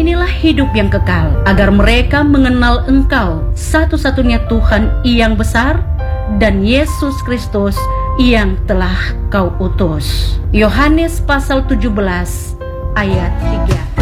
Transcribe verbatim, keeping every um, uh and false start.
inilah hidup yang kekal, agar mereka mengenal Engkau, satu-satunya Tuhan yang besar, dan Yesus Kristus yang telah Kau utus. Yohanes pasal tujuh belas ayat tiga.